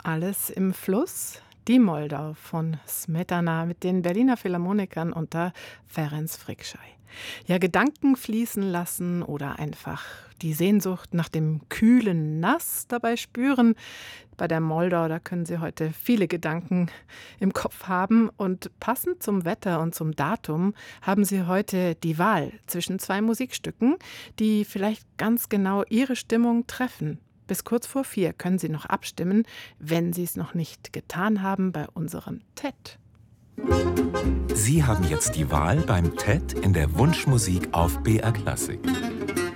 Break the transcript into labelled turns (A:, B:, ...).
A: Alles im Fluss, die Moldau von Smetana mit den Berliner Philharmonikern unter Ferenc Frickschei. Ja, Gedanken fließen lassen oder einfach die Sehnsucht nach dem kühlen Nass dabei spüren. Bei der Moldau, da können Sie heute viele Gedanken im Kopf haben. Und passend zum Wetter und zum Datum haben Sie heute die Wahl zwischen zwei Musikstücken, die vielleicht ganz genau Ihre Stimmung treffen. Bis kurz vor 4 können Sie noch abstimmen, wenn Sie es noch nicht getan haben bei unserem TED.
B: Sie haben jetzt die Wahl beim TED in der Wunschmusik auf BR Klassik.